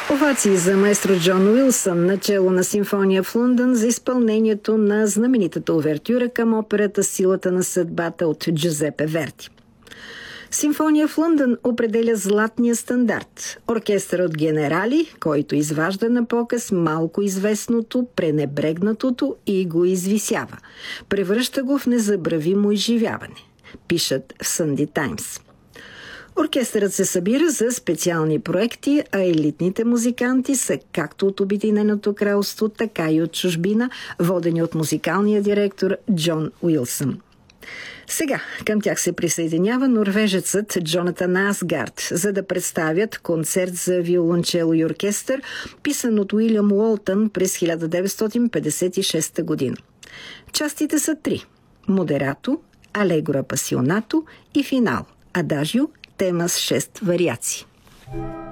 Овации за маестро Джон Уилсън, начело на симфония в Лондон за изпълнението на знаменитата увертюра към операта «Силата на съдбата» от Джузепе Верди. Симфония в Лондон определя златния стандарт. Оркестър от генерали, който изважда на показ малко известното, пренебрегнатото и го извисява. Превръща го в незабравимо изживяване, пишат в Сънди Таймс. Оркестърът се събира за специални проекти, а елитните музиканти са както от Обединеното кралство, така и от чужбина, водени от музикалния директор Джон Уилсън. Сега към тях се присъединява норвежецът Джонатан Асгард, за да представят концерт за виолончело и оркестър, писан от Уилям Уолтън през 1956 година. Частите са 3 – модерато, алегро апасионато и финал – адажио, тема с 6 вариации.